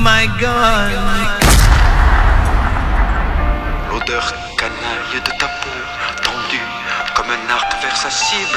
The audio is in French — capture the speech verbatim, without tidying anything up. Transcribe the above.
my God. L'odeur canaille de ta peau tendue comme un arc vers sa cible.